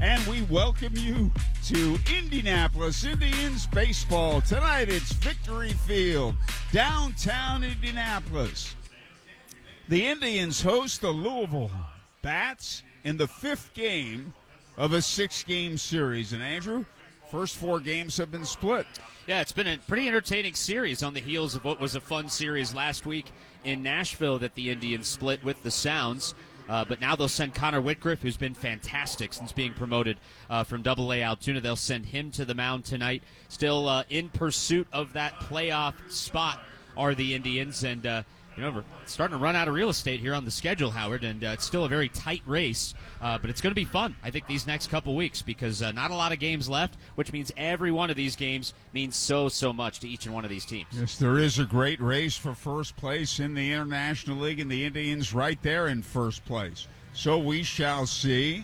and we welcome you to Indianapolis Indians baseball. Tonight it's Victory Field, downtown Indianapolis. The Indians host the Louisville Bats in the fifth game of a 6-game series. And Andrew, first 4 games have been split. Yeah, it's been a pretty entertaining series on the heels of what was a fun series last week in Nashville that the Indians split with the Sounds. But now they'll send Connor Whitgriff, who's been fantastic since being promoted from Double-A Altoona. They'll send him to the mound tonight. Still in pursuit of that playoff spot are the Indians. And, we're starting to run out of real estate here on the schedule, Howard, and it's still a very tight race. But it's going to be fun, I think, these next couple weeks because not a lot of games left, which means every one of these games means so much to each and one of these teams. Yes, there is a great race for first place in the International League, and the Indians right there in first place. So we shall see.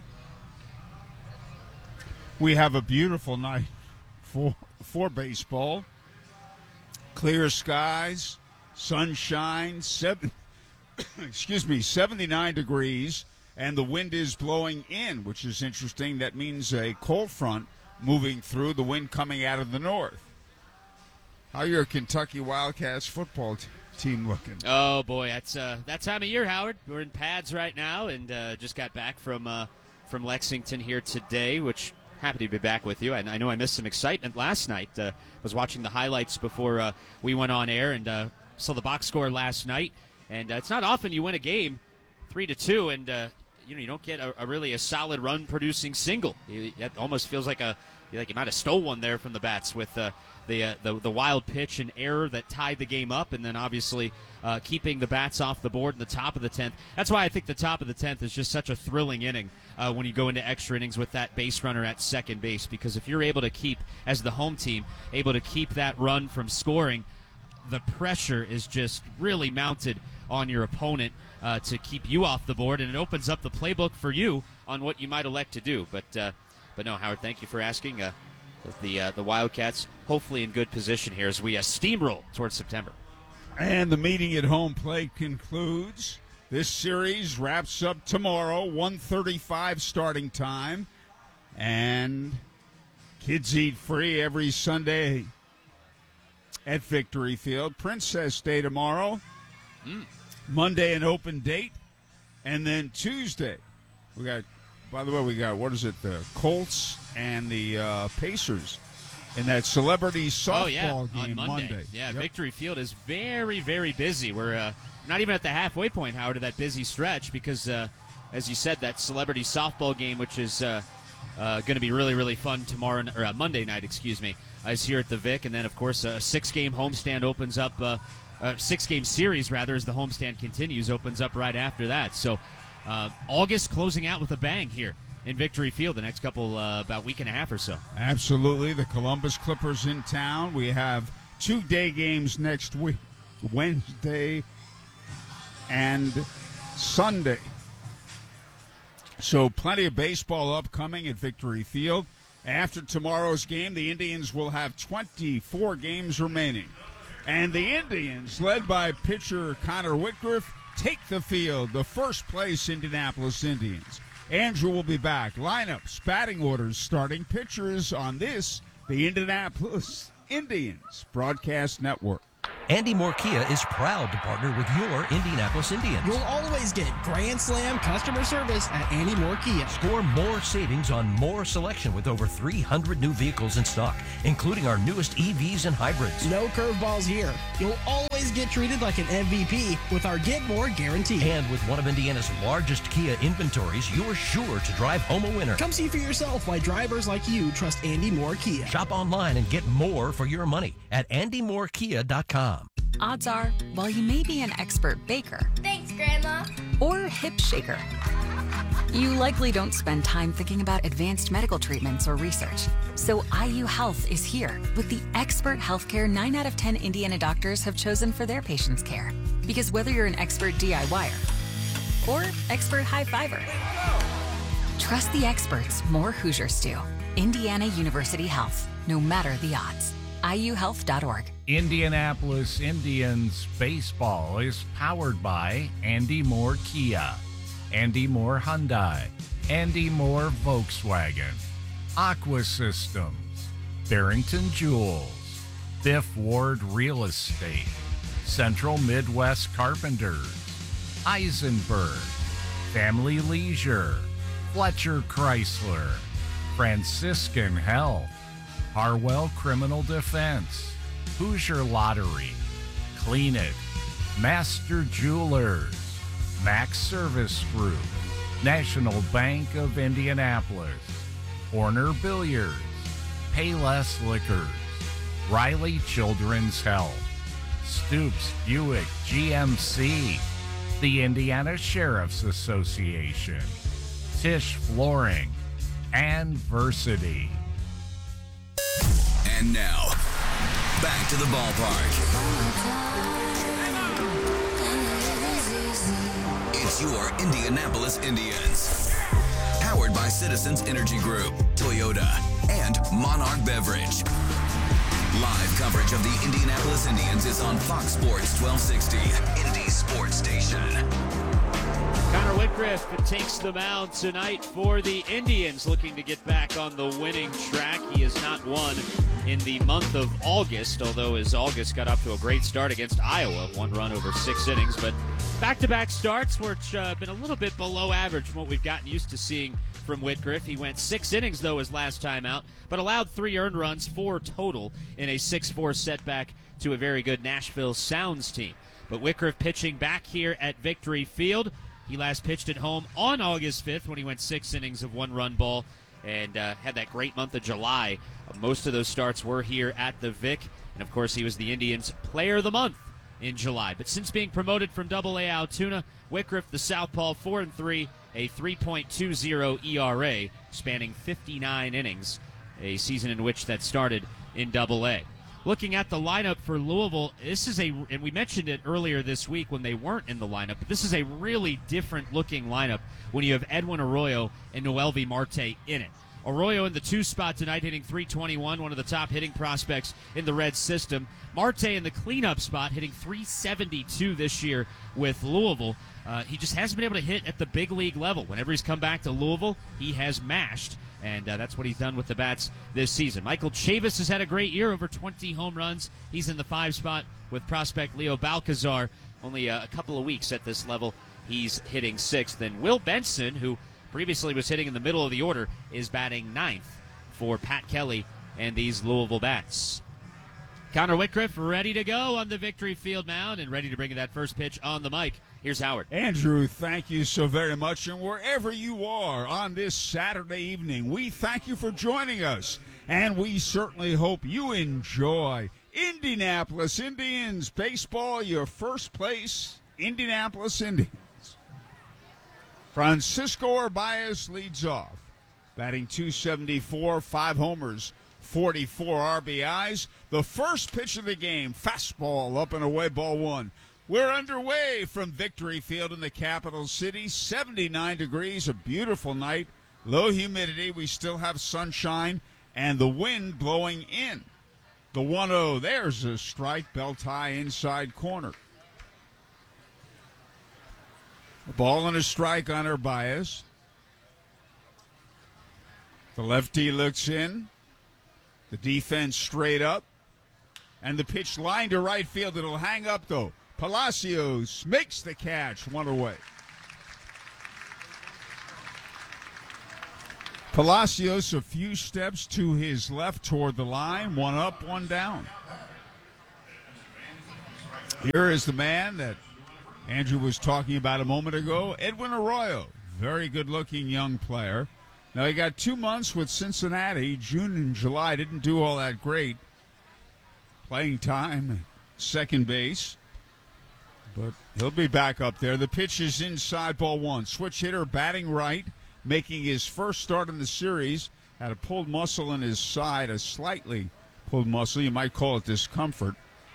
We have a beautiful night for baseball. Clear skies, sunshine, 79 degrees, and the wind is blowing in, which is interesting. That means a cold front moving through, the wind coming out of the north. How your Kentucky Wildcats football team looking? Oh, boy, that's that time of year, Howard. We're in pads right now and just got back from Lexington here today, which happy to be back with you. I know I missed some excitement last night. Was watching the highlights before we went on air and saw the box score last night. And it's not often you win a game 3-2 and you don't get a really solid run producing single. It almost feels like you might have stole one there from the Bats with the wild pitch and error that tied the game up, and then obviously keeping the Bats off the board in the top of the 10th. That's why I think the top of the 10th is just such a thrilling inning when you go into extra innings with that base runner at second base, because if you're able to keep, as the home team, able to keep that run from scoring, the pressure is just really mounted on your opponent to keep you off the board, and it opens up the playbook for you on what you might elect to do. But no, Howard, thank you for asking. The Wildcats hopefully in good position here as we steamroll towards September. And the meeting at home plate concludes. This series wraps up tomorrow, 1:35 starting time. And kids eat free every Sunday at Victory Field. Princess Day tomorrow. Monday an open date. And then Tuesday, we got the Colts and the Pacers in that celebrity softball game on Monday. Yep. Victory Field is very, very busy. We're not even at the halfway point, Howard, of that busy stretch because, as you said, that celebrity softball game, which is going to be really, really fun Monday night, is here at the Vic. And then, of course, a 6-game homestand opens up, 6-game series, rather, as the homestand continues, opens up right after that. So August closing out with a bang here in Victory Field the next couple, about week and a half or so. Absolutely. The Columbus Clippers in town. We have 2 day games next week, Wednesday and Sunday. So plenty of baseball upcoming at Victory Field. After tomorrow's game, the Indians will have 24 games remaining. And the Indians, led by pitcher Connor Whitgriff, take the field, the first-place Indianapolis Indians. Andrew will be back. Lineups, batting orders, starting pitchers on this, the Indianapolis Indians Broadcast Network. Andy Moore Kia is proud to partner with your Indianapolis Indians. You'll always get Grand Slam customer service at Andy Moore Kia. Score more savings on more selection with over 300 new vehicles in stock, including our newest EVs and hybrids. No curveballs here. You'll always get treated like an MVP with our Get More guarantee. And with one of Indiana's largest Kia inventories, you're sure to drive home a winner. Come see for yourself why drivers like you trust Andy Moore Kia. Shop online and get more for your money at andymorekia.com. Odds are, while you may be an expert baker, thanks, Grandma, or hip shaker, you likely don't spend time thinking about advanced medical treatments or research. So IU Health is here with the expert healthcare 9 out of 10 Indiana doctors have chosen for their patients' care. Because whether you're an expert DIYer or expert high-fiver, trust the experts more Hoosiers do. Indiana University Health, no matter the odds. IUhealth.org. Indianapolis Indians baseball is powered by Andy Moore Kia, Andy Moore Hyundai, Andy Moore Volkswagen, Aqua Systems, Barrington Jewels, Fifth Ward Real Estate, Central Midwest Carpenters, Eisenberg, Family Leisure, Fletcher Chrysler, Franciscan Health, Harwell Criminal Defense, Hoosier Lottery, Clean It, Master Jewelers, Max Service Group, National Bank of Indianapolis, Horner Billiards, Payless Liquors, Riley Children's Health, Stoops Buick GMC, the Indiana Sheriff's Association, Tisch Flooring, and Versity. And now, back to the ballpark. It's your Indianapolis Indians. Powered by Citizens Energy Group, Toyota, and Monarch Beverage. Live coverage of the Indianapolis Indians is on Fox Sports 1260, Indy Sports Station. Connor Whitgriff takes the mound tonight for the Indians, looking to get back on the winning track. He has not won in the month of August, although his August got off to a great start against Iowa, 1 run over 6 innings. But back-to-back starts, which have been a little bit below average from what we've gotten used to seeing from Whitgriff. He went 6 innings, though, his last time out, but allowed 3 earned runs, 4 total, in a 6-4 setback to a very good Nashville Sounds team. But Whitgriff pitching back here at Victory Field. He last pitched at home on August 5th when he went 6 innings of 1-run ball and had that great month of July. Most of those starts were here at the Vic, and of course he was the Indians' Player of the Month in July. But since being promoted from Double-A Altoona, Whitgriff, the southpaw, 4-3, a 3.20 ERA, spanning 59 innings, a season in which that started in Double-A. Looking at the lineup for Louisville, this is and we mentioned it earlier this week when they weren't in the lineup, but this is a really different-looking lineup when you have Edwin Arroyo and Noelvi Marte in it. Arroyo in the 2 spot tonight, hitting .321, one of the top hitting prospects in the Reds system. Marte in the cleanup spot, hitting .372 this year with Louisville. He just hasn't been able to hit at the big league level. Whenever he's come back to Louisville, he has mashed, and that's what he's done with the bats this season. Michael Chavis has had a great year, over 20 home runs. He's in the 5 spot with prospect Leo Balcazar. Only a couple of weeks at this level, he's hitting 6th. And Will Benson, who previously was hitting in the middle of the order, is batting 9th for Pat Kelly and these Louisville bats. Connor Whitgriff ready to go on the Victory Field mound and ready to bring that first pitch on the mic. Here's Howard. Andrew, thank you so very much. And wherever you are on this Saturday evening, we thank you for joining us. And we certainly hope you enjoy Indianapolis Indians baseball, your first place, Indianapolis Indians. Francisco Urbias leads off, batting .274, 5 homers, 44 RBIs. The first pitch of the game, fastball up and away, ball 1. We're underway from Victory Field in the capital city. 79 degrees, a beautiful night. Low humidity. We still have sunshine and the wind blowing in. The 1-0, there's a strike, belt high inside corner. A ball and a strike on Urbias. The lefty looks in. The defense straight up. And the pitch line to right field. It'll hang up, though. Palacios makes the catch, 1 away. Palacios a few steps to his left toward the line. 1 up, 1 down. Here is the man that Andrew was talking about a moment ago, Edwin Arroyo. Very good-looking young player. Now, he got 2 months with Cincinnati. June and July didn't do all that great. Playing time, second base. But he'll be back up there. The pitch is inside, ball 1. Switch hitter batting right, making his first start in the series. Had a pulled muscle in his side, a slightly pulled muscle. You might call it discomfort.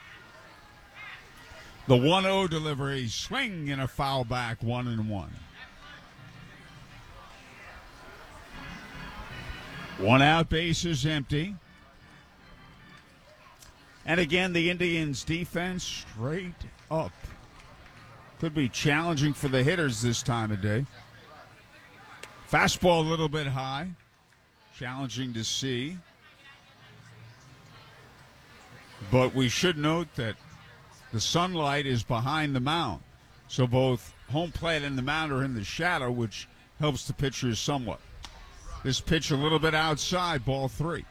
The 1-0 delivery, swing and a foul back, 1-1. 1 out, base is empty. And again, the Indians' defense straight up. Could be challenging for the hitters this time of day. Fastball a little bit high. Challenging to see. But we should note that the sunlight is behind the mound. So both home plate and the mound are in the shadow, which helps the pitchers somewhat. This pitch a little bit outside, ball 3.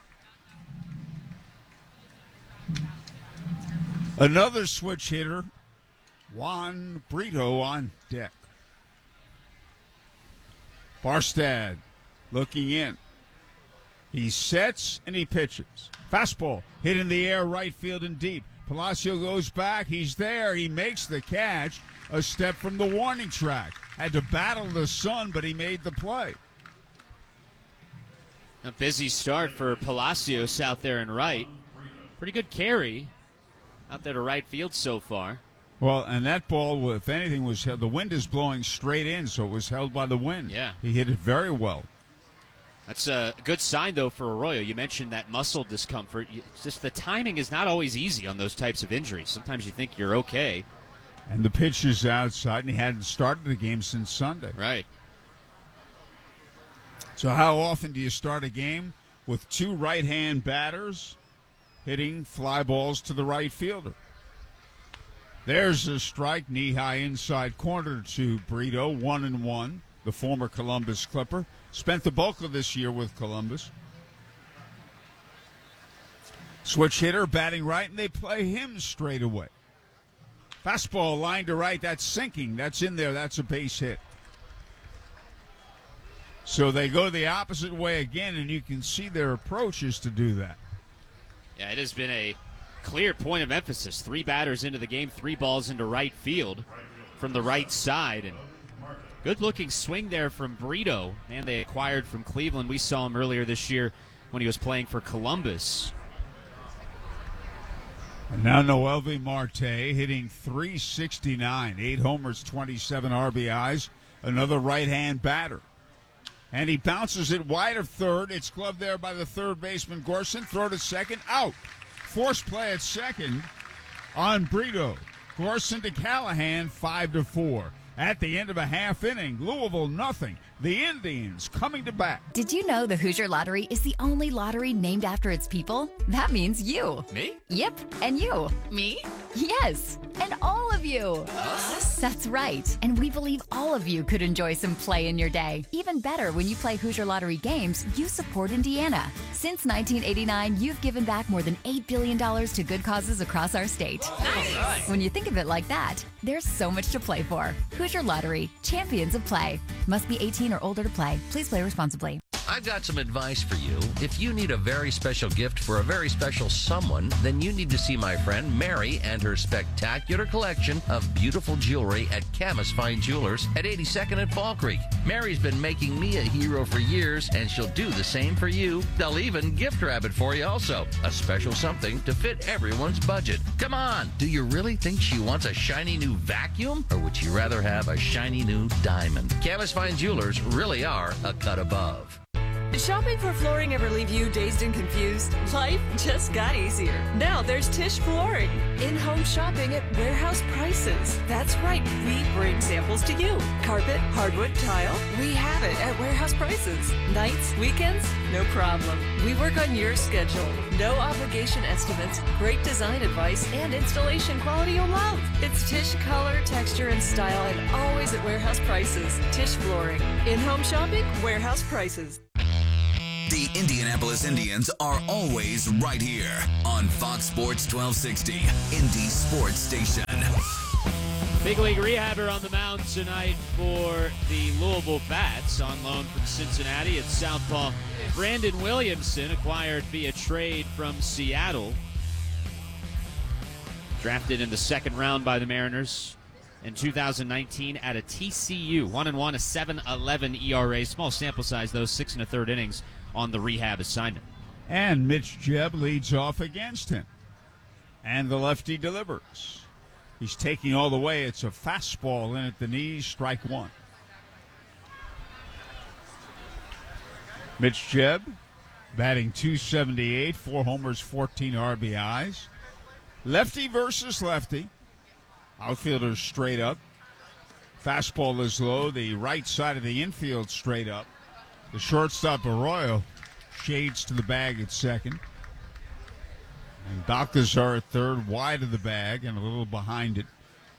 Another switch hitter, Juan Brito on deck. Barstad looking in. He sets and he pitches. Fastball hit in the air, right field and deep. Palacio goes back. He's there. He makes the catch. A step from the warning track. Had to battle the sun, but he made the play. A busy start for Palacios out there in right. Pretty good carry out there to right field so far. Well, and that ball, if anything, was held. The wind is blowing straight in, so it was held by the wind. Yeah. He hit it very well. That's a good sign, though, for Arroyo. You mentioned that muscle discomfort. It's just the timing is not always easy on those types of injuries. Sometimes you think you're okay. And the pitch is outside, and he hadn't started the game since Sunday. Right. So how often do you start a game with two right-hand batters hitting fly balls to the right fielder? There's a strike, knee-high inside corner to Brito, 1-1, the former Columbus Clipper. Spent the bulk of this year with Columbus. Switch hitter, batting right, and they play him straight away. Fastball line to right, that's sinking. That's in there. That's a base hit. So they go the opposite way again, and you can see their approach is to do that. Yeah, it has been a clear point of emphasis. 3 batters into the game, 3 balls into right field from the right side. And good-looking swing there from Brito, man they acquired from Cleveland. We saw him earlier this year when he was playing for Columbus. And now Noelvi Marte hitting .369, 8 homers, 27 RBIs, another right-hand batter. And he bounces it wide of third. It's gloved there by the third baseman, Gorson. Throw to second, out. Force play at second on Brito. Gorson to Callahan, 5-4. At the end of a half inning, Louisville nothing. The Indians coming to bat. Did you know the Hoosier Lottery is the only lottery named after its people? That means you. Me? Yep, and you. Me? Yes, and all of you. Us? That's right. And we believe all of you could enjoy some play in your day. Even better, when you play Hoosier Lottery games, you support Indiana. Since 1989, you've given back more than $8 billion to good causes across our state. Nice. When you think of it like that, there's so much to play for. Hoosier Lottery, champions of play. Must be 18 or older to play. Please play responsibly. I've got some advice for you. If you need a very special gift for a very special someone, then you need to see my friend Mary and her spectacular collection of beautiful jewelry at Camus Fine Jewelers at 82nd and Fall Creek. Mary's been making me a hero for years, and she'll do the same for you. They'll even gift wrap it for you also. A special something to fit everyone's budget. Come on, do you really think she wants a shiny new vacuum? Or would you rather have a shiny new diamond? Camus Fine Jewelers really are a cut above. Did shopping for flooring ever leave you dazed and confused? Life just got easier. Now there's Tisch Flooring. In-home shopping at warehouse prices. That's right, we bring samples to you. Carpet, hardwood, tile, we have it at warehouse prices. Nights, weekends, no problem. We work on your schedule. No obligation estimates, great design advice, and installation quality you'll love. It's Tisch color, texture, and style, and always at warehouse prices. Tisch Flooring. In-home shopping, warehouse prices. The Indianapolis Indians are always right here on Fox Sports 1260, Indy Sports Station. Big league rehabber on the mound tonight for the Louisville Bats. On loan from Cincinnati, it's southpaw Brandon Williamson, acquired via trade from Seattle. Drafted in the second round by the Mariners in 2019 at a TCU. 1-1, a 7.11 ERA. Small sample size, though, 6 1/3 innings on the rehab assignment. And Mitch Jebb leads off against him. And the lefty delivers. He's taking all the way. It's a fastball in at the knees, strike 1. Mitch Jebb batting .278, 4 homers, 14 RBIs. Lefty versus lefty. Outfielders straight up. Fastball is low, the right side of the infield straight up. The shortstop, Arroyo, shades to the bag at second. And Balcazar at third, wide of the bag and a little behind it.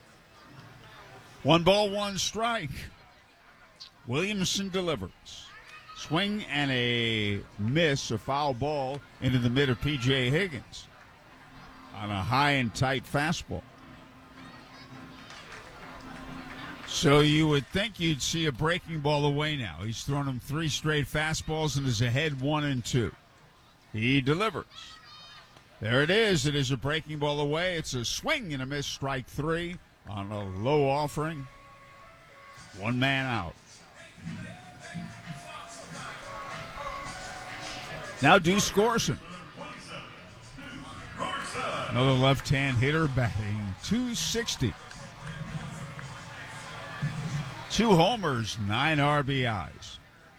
1 ball, 1 strike. Williamson delivers. Swing and a miss, a foul ball into the mid of P.J. Higgins on a high and tight fastball. So you would think you'd see a breaking ball away now. He's thrown him 3 straight fastballs and is ahead 1-2. He delivers. There it is. It is a breaking ball away. It's a swing and a miss, strike 3 on a low offering. 1 man out. Now Deuce Gorson. Another left-hand hitter batting .260. 2 homers, 9 RBIs.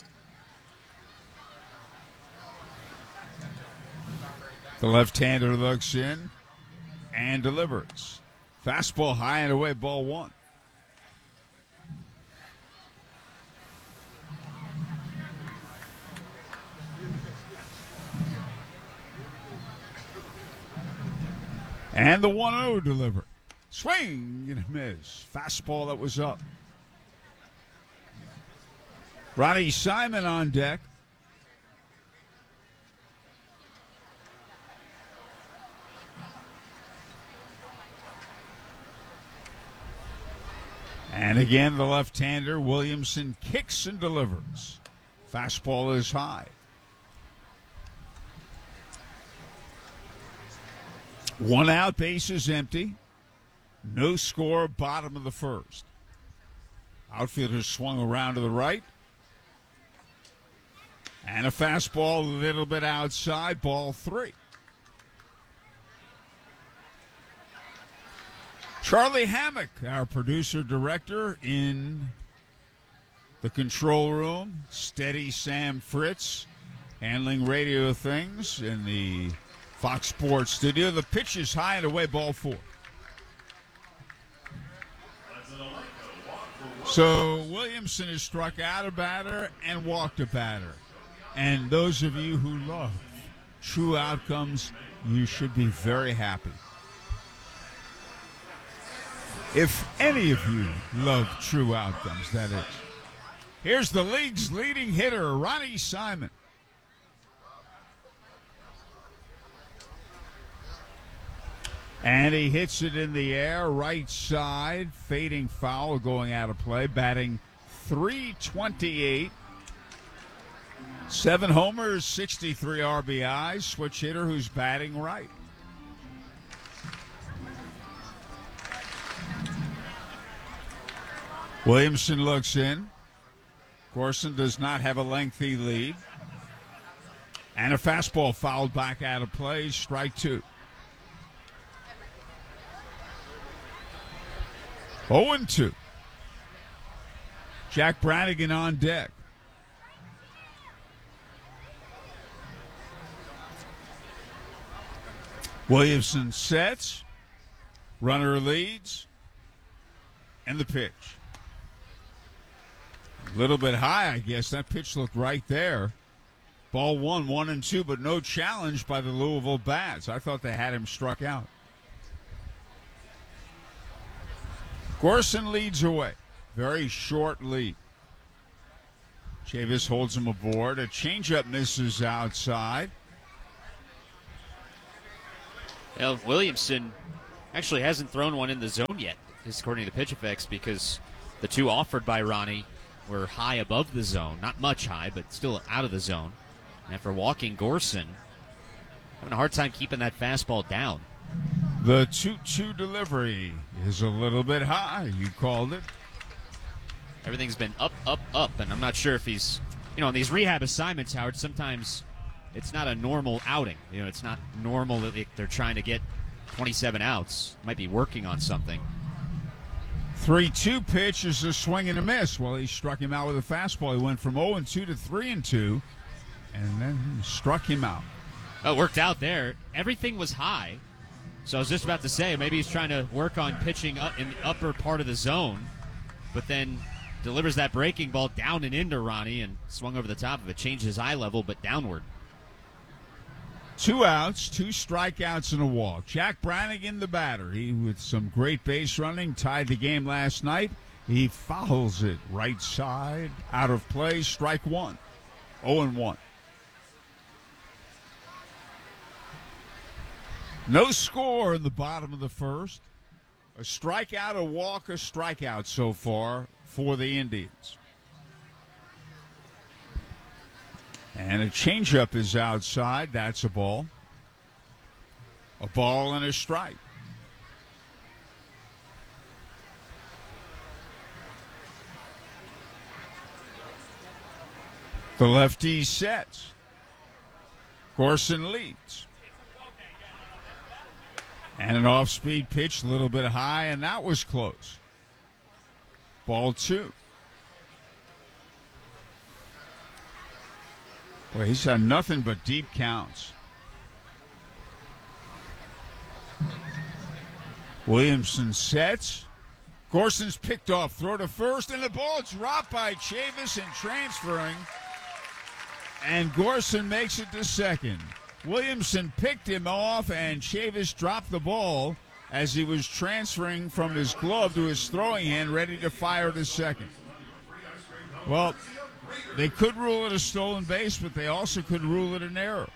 The left-hander looks in and delivers. Fastball high and away, ball 1. And the 1-0 delivered. Swing and a miss. Fastball that was up. Ronnie Simon on deck. And again, the left-hander, Williamson, kicks and delivers. Fastball is high. 1 out, base is empty. No score, bottom of the first. Outfielder swung around to the right. And a fastball a little bit outside, ball 3. Charlie Hammock, our producer-director in the control room. Steady Sam Fritz handling radio things in the Fox Sports studio. The pitch is high and away, ball 4. So Williamson has struck out a batter and walked a batter. And those of you who love true outcomes, you should be very happy. If any of you love true outcomes, that is. Here's the league's leading hitter, Ronnie Simon. And he hits it in the air, right side, fading foul, going out of play, batting .328. 7 homers, 63 RBIs, switch hitter who's batting right. Williamson looks in. Gorson does not have a lengthy lead. And a fastball fouled back out of play, strike 2. 0-2. Jack Brannigan on deck. Williamson sets. Runner leads. And the pitch. A little bit high, I guess. That pitch looked right there. Ball 1, 1-2, but no challenge by the Louisville Bats. I thought they had him struck out. Gorson leads away. Very short lead. Chavis holds him aboard. A changeup misses outside. Well, Williamson actually hasn't thrown one in the zone yet, according to Pitch Effects, because the 2 offered by Ronnie were high above the zone. Not much high, but still out of the zone. And after walking Gorson, having a hard time keeping that fastball down. The 2-2 delivery is a little bit high. You called it. Everything's been up, up, up, and I'm not sure if he's, on these rehab assignments, Howard, sometimes it's not a normal outing. It's not normal that they're trying to get 27 outs. Might be working on something. 3-2 pitch is a swing and a miss. Well, he struck him out with a fastball. He went from 0-2 to 3-2, and then struck him out. Oh, it worked out there. Everything was high. So I was just about to say, maybe he's trying to work on pitching up in the upper part of the zone. but then delivers that breaking ball down and into Ronnie and swung over the top of it. Changed his eye level, but downward. 2 outs, 2 strikeouts, and a walk. Jack Brannigan, the batter. He, with some great base running, tied the game last night. He fouls it right side, out of play, strike one. 0-1. No score in the bottom of the first. A strikeout, a walk, a strikeout so far for the Indians. And a changeup is outside. That's a ball. A ball and a strike. The lefty sets. Gorson leads. And an off-speed pitch, a little bit high, and that was close. Ball 2. Well, he's had nothing but deep counts. Williamson sets. Gorson's picked off. Throw to first, and the ball dropped by Chavis and transferring. And Gorson makes it to second. Williamson picked him off, and Chavis dropped the ball as he was transferring from his glove to his throwing hand, ready to fire to second. Well, they could rule it a stolen base, but they also could rule it an error.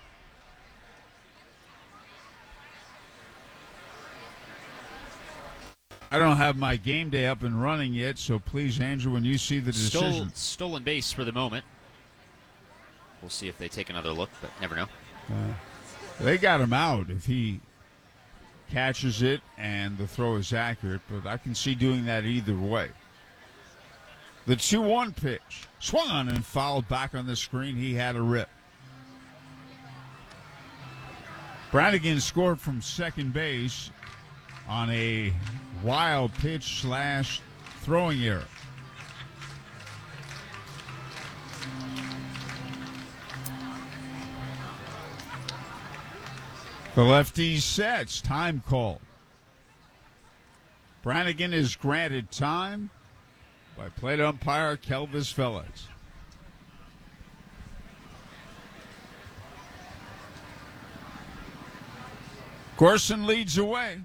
I don't have my game day up and running yet, so please, Andrew, when you see the decision. Stolen base for the moment. We'll see if they take another look, but never know. They got him out if he catches it and the throw is accurate, but I can see doing that either way. The 2-1 pitch. Swung on and fouled back on the screen. He had a rip. Brannigan scored from second base on a wild pitch / throwing error. The lefty sets. Time call. Brannigan is granted time by plate umpire Kelvis Felix. Gorson leads away.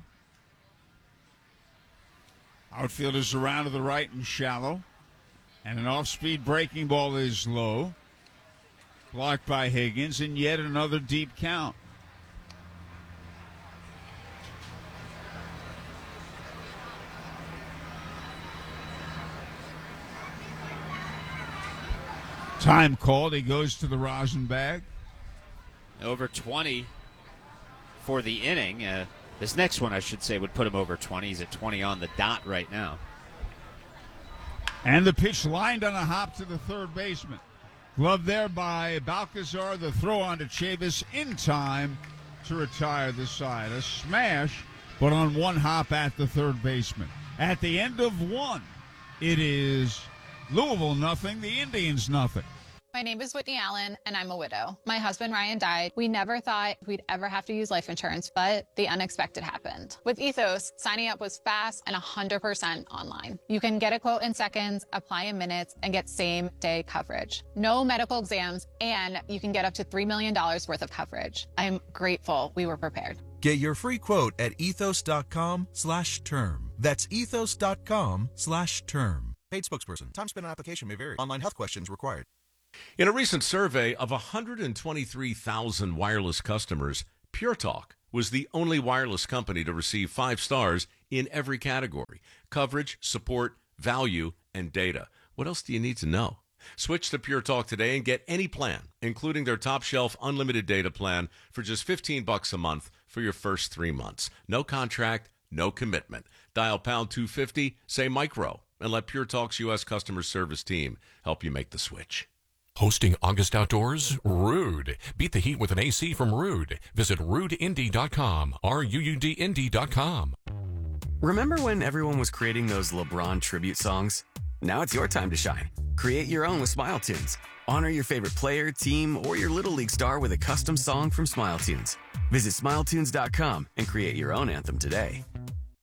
Outfielders around to the right and shallow. And an off-speed breaking ball is low. Blocked by Higgins, and yet another deep count. Time called. He goes to the rosin bag. Over 20 for the inning. This next one, I should say, would put him over 20. He's at 20 on the dot right now. And the pitch lined on a hop to the third baseman. Glove there by Balcazar. The throw on to Chavis in time to retire the side. A smash, but on one hop at the third baseman. At the end of one, it is Louisville nothing, the Indians nothing. My name is Whitney Allen, and I'm a widow. My husband, Ryan, died. We never thought we'd ever have to use life insurance, but the unexpected happened. With Ethos, signing up was fast and 100% online. You can get a quote in seconds, apply in minutes, and get same-day coverage. No medical exams, and you can get up to $3 million worth of coverage. I'm grateful we were prepared. Get your free quote at ethos.com/term. That's ethos.com/term. Paid spokesperson. Time spent on application may vary. Online health questions required. In a recent survey of 123,000 wireless customers, Pure Talk was the only wireless company to receive 5 stars in every category: coverage, support, value, and data. What else do you need to know? Switch to Pure Talk today and get any plan, including their top shelf unlimited data plan, for just $15 a month for your first 3 months. No contract, no commitment. Dial pound 250, say micro, and let Pure Talk's U.S. customer service team help you make the switch. Hosting August Outdoors? Rude. Beat the heat with an AC from Rude. Visit RudeIndy.com, RuudIndy.com. Remember when everyone was creating those LeBron tribute songs? Now it's your time to shine. Create your own with Smile Tunes. Honor your favorite player, team, or your Little League star with a custom song from Smile Tunes. Visit SmileTunes.com and create your own anthem today.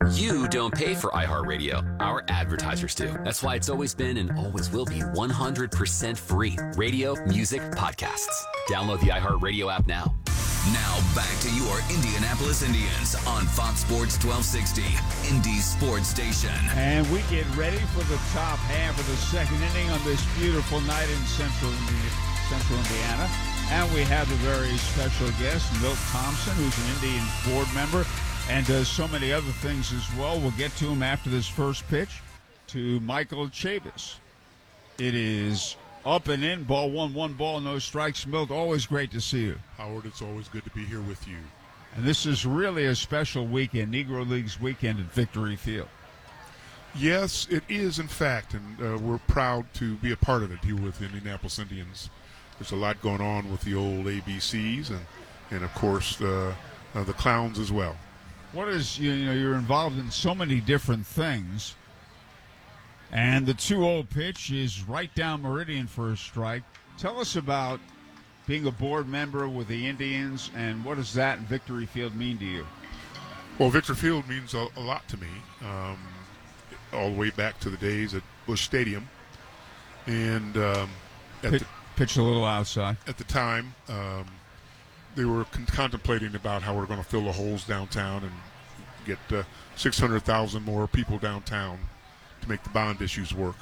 You don't pay for iHeartRadio. Our advertisers do. That's why it's always been and always will be 100% free. Radio, music, podcasts. Download the iHeartRadio app now. Now back to your Indianapolis Indians on Fox Sports 1260, Indy's sports station. And we get ready for the top half of the second inning on this beautiful night in Central Indiana. And we have a very special guest, Milt Thompson, who's an Indians board member and does so many other things as well. We'll get to him after this first pitch to Michael Chavis. It is up and in, ball one ball, no strikes. Milt, always great to see you. Howard, it's always good to be here with you. And this is really a special weekend, Negro Leagues weekend at Victory Field. Yes, it is, in fact, and we're proud to be a part of it here with the Indianapolis Indians. There's a lot going on with the old ABCs and of course, the Clowns as well. What is, you're involved in so many different things. And the 2-0 pitch is right down meridian for a strike. Tell us about being a board member with the Indians, and what does that Victory Field mean to you? Well, Victory Field means a lot to me, all the way back to the days at Busch Stadium. And pitch a little outside. At the time, they were contemplating about how we're going to fill the holes downtown and get 600,000 more people downtown to make the bond issues work.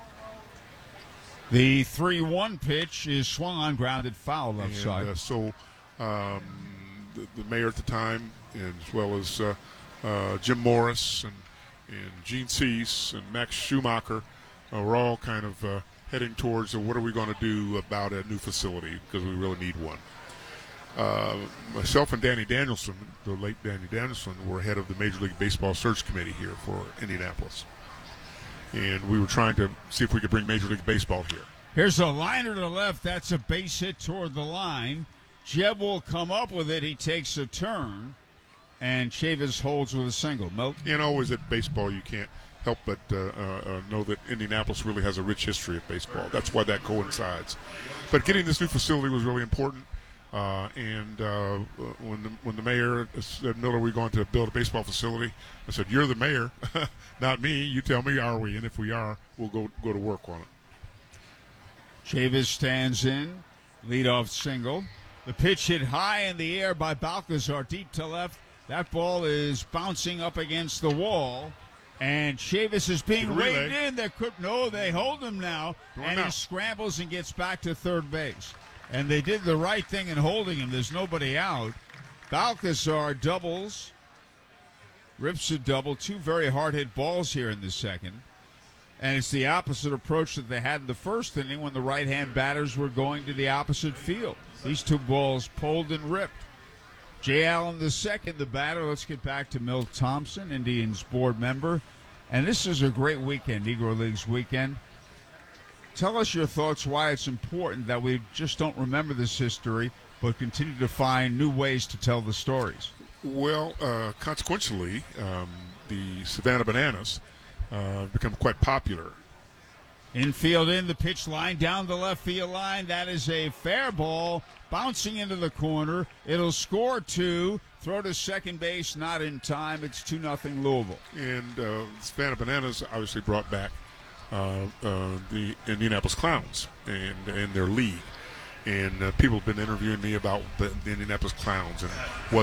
The 3-1 pitch is swung on, grounded foul left side. So the mayor at the time, as well as Jim Morris and Gene Cease and Max Schumacher, were all kind of heading towards what are we going to do about a new facility, because we really need one. Myself and Danny Danielson, the late Danny Danielson, were head of the Major League Baseball Search Committee here for Indianapolis. And we were trying to see if we could bring Major League Baseball here. Here's a liner to the left. That's a base hit toward the line. Jeb will come up with it. He takes a turn, and Chavis holds with a single. Milt? Always at baseball, you can't help but know that Indianapolis really has a rich history of baseball. That's why that coincides. But getting this new facility was really important. When the mayor said, "Miller, we're going to build a baseball facility," I said, "You're the mayor, not me. You tell me, are we? And if we are, we'll go to work on it." Chavis stands in, leadoff single. The pitch hit high in the air by Balcazar, deep to left. That ball is bouncing up against the wall, and Chavis is being waved in. They hold him now, and he scrambles and gets back to third base. And they did the right thing in holding him. There's nobody out. Balcazar doubles, rips a double. Two very hard-hit balls here in the second. And it's the opposite approach that they had in the first inning when the right-hand batters were going to the opposite field. These two balls pulled and ripped. Jay Allen the second, the batter. Let's get back to Milt Thompson, Indians board member. And this is a great weekend, Negro Leagues weekend. Tell us your thoughts why it's important that we just don't remember this history but continue to find new ways to tell the stories. Well, consequentially, the Savannah Bananas become quite popular. Infield in, the pitch line down the left field line. That is a fair ball bouncing into the corner. It'll score two. Throw to second base, not in time. It's 2-0 Louisville. And Savannah Bananas obviously brought back the Indianapolis Clowns and their league. And people have been interviewing me about the Indianapolis Clowns and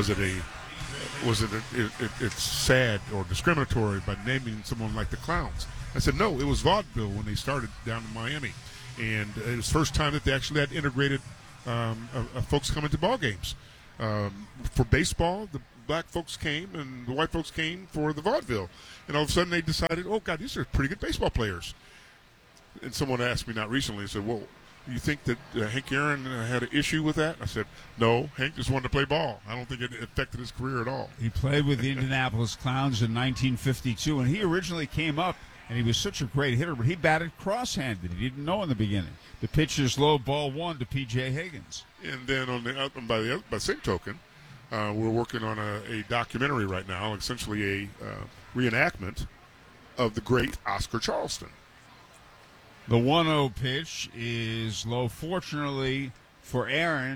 it's sad or discriminatory by naming someone like the Clowns. I said, no, it was vaudeville when they started down in Miami. And it was the first time that they actually had integrated folks coming to ball games. For baseball, the black folks came and the white folks came for the vaudeville. And all of a sudden they decided, oh, God, these are pretty good baseball players. And someone asked me not recently, said, well, you think that Hank Aaron had an issue with that? I said, no, Hank just wanted to play ball. I don't think it affected his career at all. He played with the Indianapolis Clowns in 1952, and he originally came up, and he was such a great hitter, but he batted cross-handed. He didn't know in the beginning. The pitch is low, ball one to P.J. Higgins. And then by the same token, we're working on a documentary right now, essentially a reenactment of the great Oscar Charleston. The 1-0 pitch is low. Fortunately for Aaron,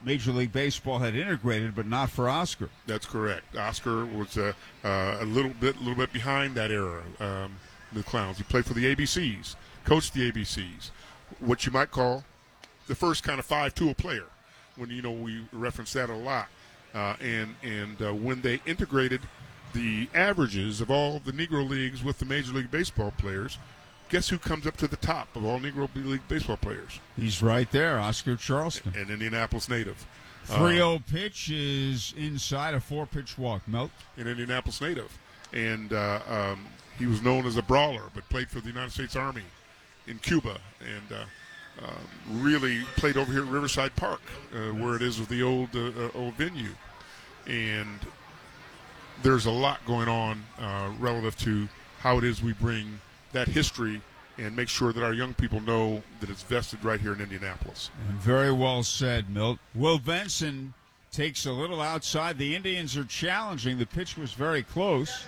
Major League Baseball had integrated, but not for Oscar. That's correct. Oscar was a little bit behind that era. The Clowns. He played for the ABCs, coached the ABCs, what you might call the first kind of 5-tool player. When we reference that a lot, and when they integrated the averages of all the Negro Leagues with the Major League Baseball players, guess who comes up to the top of all Negro League Baseball players? He's right there, Oscar Charleston. An Indianapolis native. 3-0 pitch is inside, a 4-pitch walk. Milt? An Indianapolis native. And he was known as a brawler, but played for the United States Army in Cuba. And really played over here at Riverside Park, where it is with the old venue. And there's a lot going on relative to how it is we bring that history and make sure that our young people know that it's vested right here in Indianapolis. And very well said, Milt. Will Benson takes a little outside. The Indians are challenging. The pitch was very close.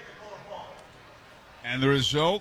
And the result,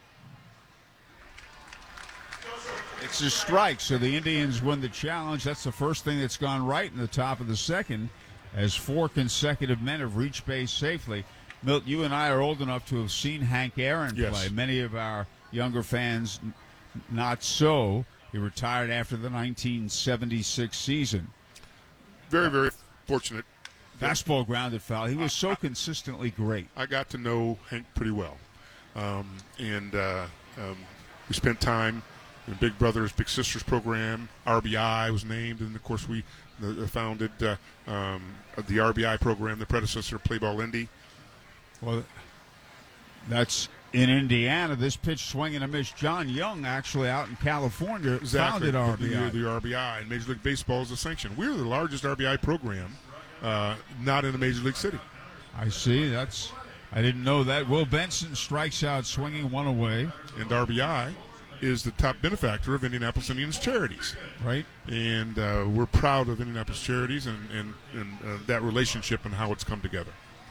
it's a strike. So the Indians win the challenge. That's the first thing that's gone right in the top of the second, as 4 consecutive men have reached base safely. Milt, you and I are old enough to have seen Hank Aaron play. Many of our younger fans, not so. He retired after the 1976 season. Very, very fortunate. Fastball grounded foul. He was so consistently great. I got to know Hank pretty well. We spent time in Big Brothers Big Sisters program. RBI was named, and of course we founded the RBI program, the predecessor of Play Ball Indy. Well, that's in Indiana. This pitch swing and a miss. John Young, actually out in California, founded RBI. The RBI, and Major League Baseball is a sanction. We're the largest RBI program, not in a major league city. I see. I didn't know that. Will Benson strikes out swinging, 1 away. And RBI is the top benefactor of Indianapolis Indians Charities. Right. And we're proud of Indianapolis Charities and that relationship and how it's come together.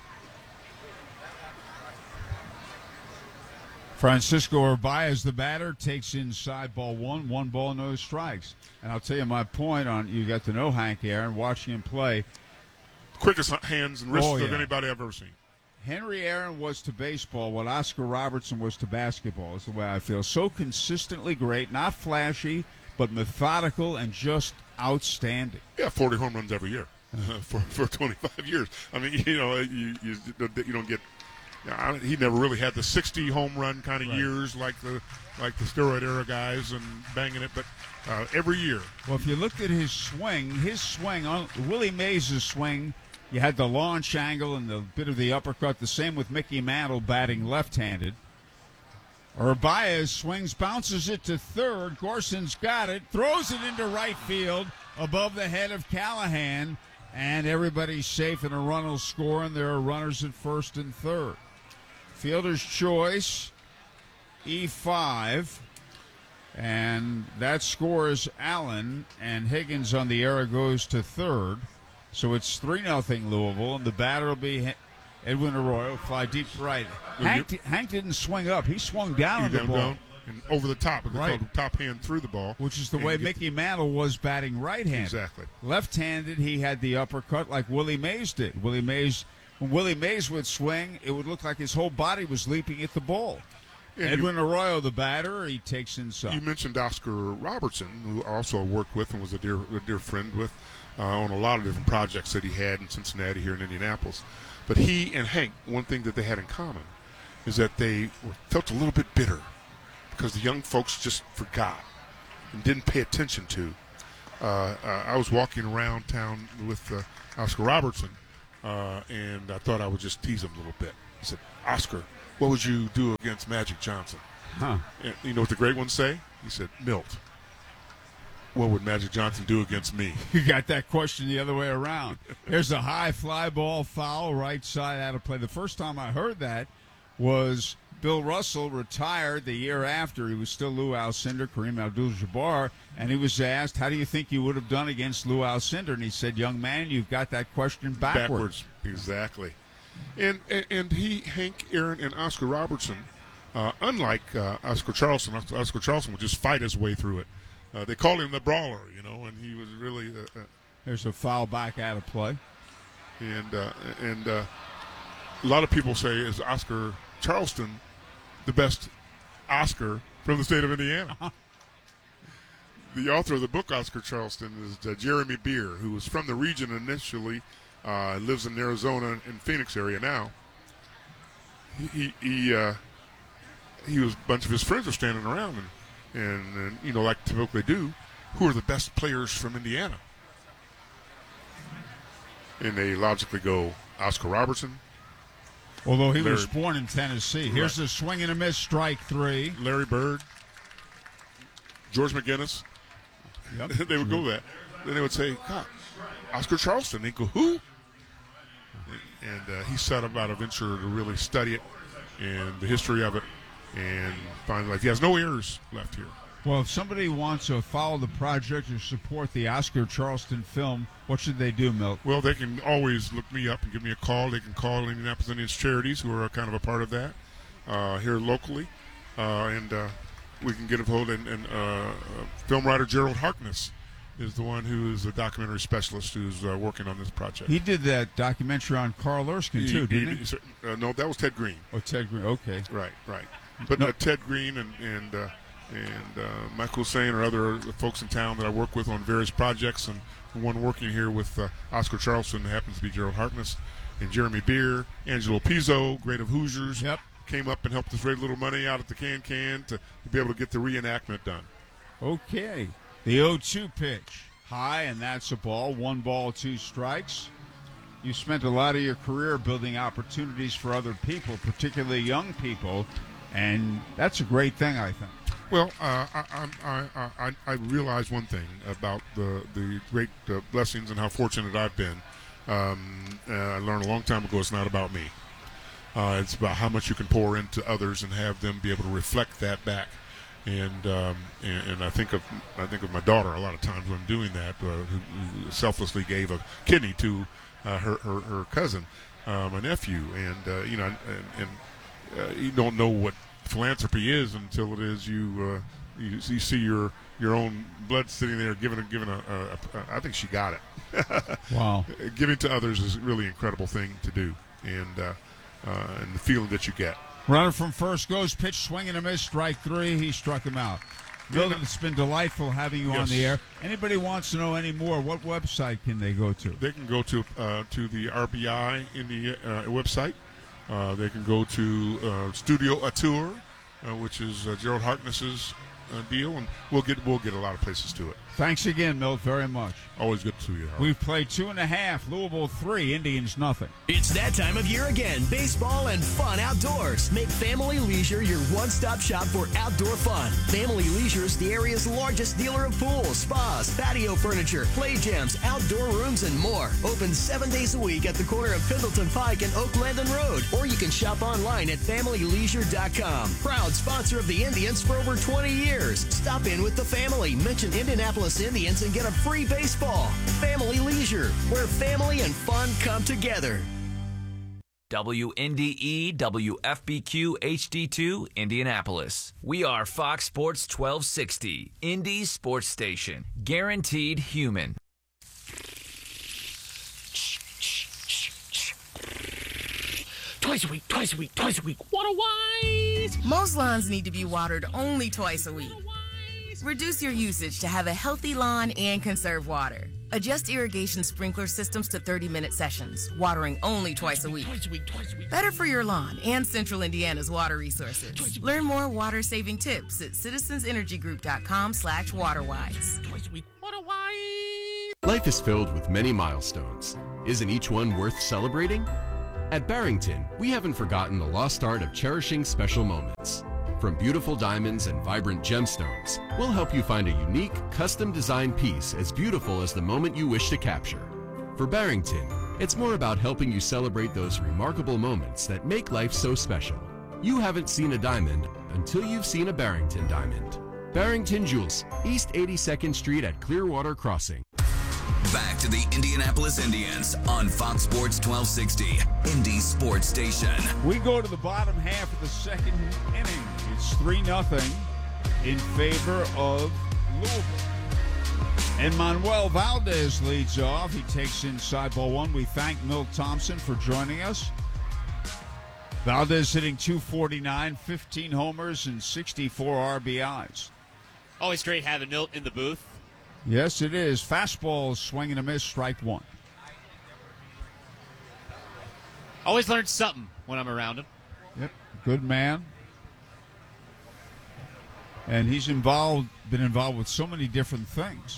Francisco Urbaez, the batter, takes inside ball 1, 1 ball, no strikes. And I'll tell you my point on, you got to know Hank Aaron, watching him play. Quickest hands and wrists of anybody I've ever seen. Henry Aaron was to baseball what Oscar Robertson was to basketball, is the way I feel. So consistently great, not flashy, but methodical and just outstanding. Yeah, 40 home runs every year for 25 years. I mean, you don't get. He never really had the 60 home run kind of years like the steroid era guys and banging it, but every year. Well, if you looked at his swing, on Willie Mays' swing, you had the launch angle and the bit of the uppercut. The same with Mickey Mantle batting left-handed. Urbaez swings, bounces it to third. Gorson's got it, throws it into right field above the head of Callahan, and everybody's safe and a run will score, and there are runners at first and third. Fielder's choice, E5, and that scores Allen, and Higgins on the error goes to third. So it's 3-0 Louisville, and the batter will be Edwin Arroyo, fly deep right. Hank didn't swing up. He swung down on the ball. Down and over the top. It's called top hand through the ball. Which is the way Mickey Mantle was batting right-handed. Exactly. Left-handed, he had the uppercut like Willie Mays did. When Willie Mays would swing, it would look like his whole body was leaping at the ball. And Edwin Arroyo, the batter, he takes inside. You mentioned Oscar Robertson, who also worked with and was a dear friend with on a lot of different projects that he had in Cincinnati, here in Indianapolis. But he and Hank, one thing that they had in common is that they felt a little bit bitter because the young folks just forgot and didn't pay attention to. I was walking around town with Oscar Robertson, and I thought I would just tease him a little bit. He said, "Oscar, what would you do against Magic Johnson?" Huh. And you know what the great ones say? He said, "Milt, what would Magic Johnson do against me?" You got that question the other way around. There's a high fly ball foul, right side out of play. The first time I heard that was Bill Russell retired the year after. He was still Lou Alcindor, Kareem Abdul-Jabbar, and he was asked, how do you think you would have done against Lou Alcindor? And he said, young man, you've got that question backwards. Exactly. And Hank Aaron and Oscar Robertson, unlike Oscar Charleston would just fight his way through it. They called him the brawler, and he was really There's a foul back out of play. And a lot of people say, is Oscar Charleston the best Oscar from the state of Indiana? The author of the book, Oscar Charleston, is Jeremy Beer, who was from the region initially, lives in Arizona, in Phoenix area now. He was, a bunch of his friends were standing around and you know, like typically do, who are the best players from Indiana? And they logically go, Oscar Robertson. Although he was born in Tennessee. Right. Here's a swing and a miss, strike 3. Larry Bird. George McGinnis. Yep. They would go that. Then they would say, God, Oscar Charleston. They'd go, who? And he set about a venture to really study it and the history of it and find, like, he has no errors left here. Well, if somebody wants to follow the project or support the Oscar Charleston film, what should they do, Milt? Well, they can always look me up and give me a call. They can call Indianapolis Indians Charities, who are kind of a part of that here locally. And we can get a hold. And film writer Gerald Harkness is the one who is a documentary specialist who's working on this project. He did that documentary on Carl Erskine, too, didn't he? No, that was Ted Green. Oh, Ted Green, okay. Right. But Ted Green and Michael Hussein or other folks in town that I work with on various projects, and the one working here with Oscar Charleston happens to be Gerald Harkness and Jeremy Beer. Angelo Pizzo, great of Hoosiers, came up and helped us raise a little money out at the Can to be able to get the reenactment done. Okay. The 0-2 pitch. High, and that's a ball. 1 ball, 2 strikes. You spent a lot of your career building opportunities for other people, particularly young people, and that's a great thing, I think. Well, I realize one thing about the great blessings and how fortunate I've been. I learned a long time ago it's not about me. It's about how much you can pour into others and have them be able to reflect that back. And I think of my daughter a lot of times when I'm doing that, who selflessly gave a kidney to her cousin, my nephew, and you don't know what philanthropy is until it is you see your own blood sitting there giving a I think she got it. Wow. Giving to others is a really incredible thing to do, and the feeling that you get. Runner from first goes, pitch, swing and a miss, strike 3. He struck him out. Milton, it's been delightful having you on the air. Anybody wants to know any more, what website can they go to? They can go to the RBI website. They can go to Studio Tour, which is Gerald Harkness's deal, and we'll get a lot of places to it. Thanks again, Milt, very much. Always good to see you, Howard. We've played 2.5, Louisville 3, Indians nothing. It's that time of year again. Baseball and fun outdoors. Make Family Leisure your one-stop shop for outdoor fun. Family Leisure is the area's largest dealer of pools, spas, patio furniture, play gyms, outdoor rooms, and more. Open 7 days a week at the corner of Pendleton Pike and Oak Landing Road. Or you can shop online at FamilyLeisure.com. Proud sponsor of the Indians for over 20 years. Stop in with the family. Mention Indianapolis Indians and get a free baseball. Family Leisure, where family and fun come together. WNDE WFBQ HD2 Indianapolis. We are Fox Sports 1260, Indy's sports station. Guaranteed human. Twice a week, twice a week, twice a week. Water-wise! Most lawns need to be watered only twice a week. Reduce your usage to have a healthy lawn and conserve water. Adjust irrigation sprinkler systems to 30-minute sessions, watering only twice a week. Better for your lawn and Central Indiana's water resources. Learn more water-saving tips at citizensenergygroup.com/waterwise. Life is filled with many milestones. Isn't each one worth celebrating? At Barrington, we haven't forgotten the lost art of cherishing special moments. From beautiful diamonds and vibrant gemstones, we'll help you find a unique, custom-designed piece as beautiful as the moment you wish to capture. For Barrington, it's more about helping you celebrate those remarkable moments that make life so special. You haven't seen a diamond until you've seen a Barrington diamond. Barrington Jewels, East 82nd Street at Clearwater Crossing. Back to the Indianapolis Indians on Fox Sports 1260, Indy Sports Station. We go to the bottom half of the second inning. It's 3-0 in favor of Louisville. And Manuel Valdez leads off. He takes inside ball one. We thank Milt Thompson for joining us. Valdez hitting .249, 15 homers, and 64 RBIs. Always great having Milt in the booth. Yes, it is. Fastball, swing and a miss, strike one. Always learn something when I'm around him. Yep, good man. And he's been involved with so many different things.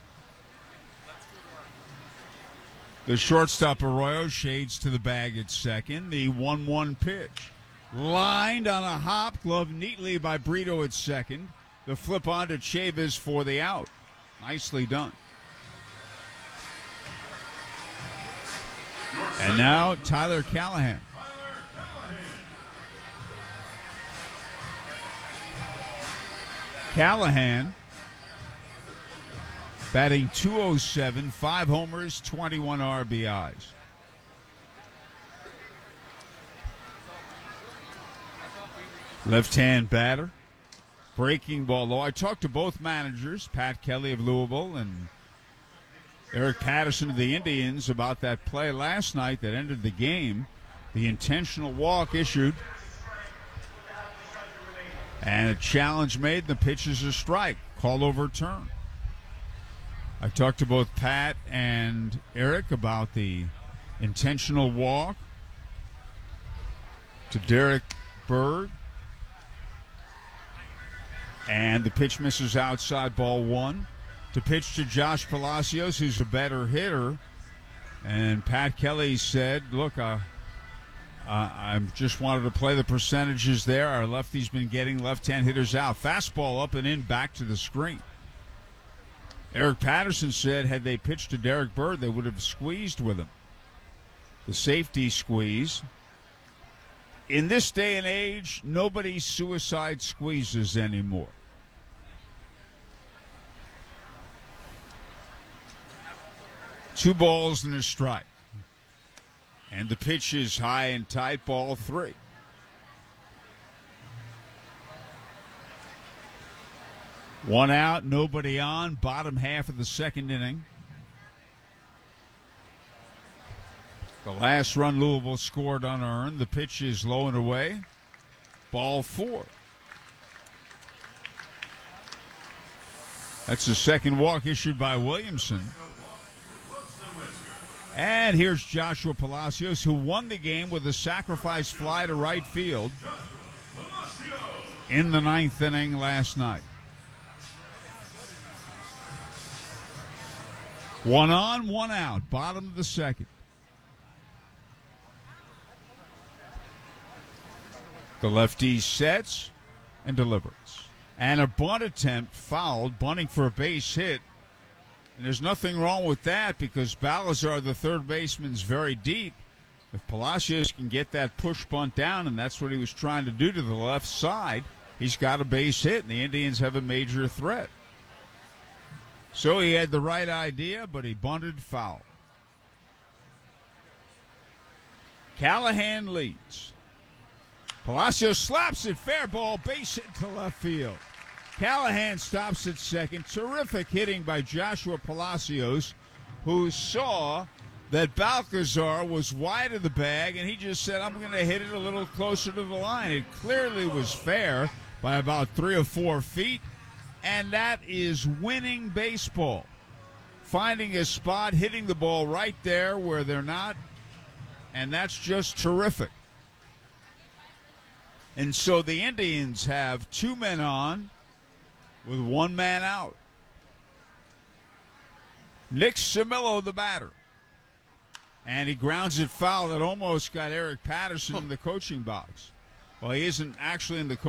The shortstop Arroyo shades to the bag at second. The 1-1 pitch. Lined on a hop, gloved neatly by Brito at second. The flip on to Chavis for the out. Nicely done. And now Tyler Callahan. Callahan batting .207, 5 homers, 21 RBIs. Left-hand batter. Breaking ball low. I talked to both managers, Pat Kelly of Louisville and Eric Patterson of the Indians, about that play last night that ended the game. The intentional walk issued. And a challenge made. The pitch is a strike. Call overturned. I talked to both Pat and Eric about the intentional walk to Derek Bird. And the pitch misses outside, ball one. To pitch to Josh Palacios, who's a better hitter. And Pat Kelly said, look, I just wanted to play the percentages there. Our lefty's been getting left-hand hitters out. Fastball up and in, back to the screen. Eric Patterson said had they pitched to Derek Bird, they would have squeezed with him. The safety squeeze. In this day and age, nobody suicide squeezes anymore. Two balls and a strike. And the pitch is high and tight, ball three. One out, nobody on, bottom half of the second inning. The last run Louisville scored unearned. The pitch is low and away. Ball four. That's the second walk issued by Williamson. And here's Joshua Palacios, who won the game with a sacrifice fly to right field in the ninth inning last night. One on, one out, bottom of the second. The lefty sets and delivers. And a bunt attempt fouled, bunting for a base hit. And there's nothing wrong with that because Balazar, the third baseman, is very deep. If Palacios can get that push bunt down, and that's what he was trying to do to the left side, he's got a base hit, and the Indians have a major threat. So he had the right idea, but he bunted foul. Callahan leads. Palacios slaps it, fair ball, base hit to left field. Callahan stops at second. Terrific hitting by Joshua Palacios, who saw that Balcazar was wide of the bag, and he just said, I'm going to hit it a little closer to the line. It clearly was fair by about 3 or 4 feet, and that is winning baseball. Finding a spot, hitting the ball right there where they're not, and that's just terrific. And so the Indians have 2 men on with 1 man out. Nick Simillo, the batter. And he grounds it foul that almost got Eric Patterson in the coaching box. Well, he isn't actually in the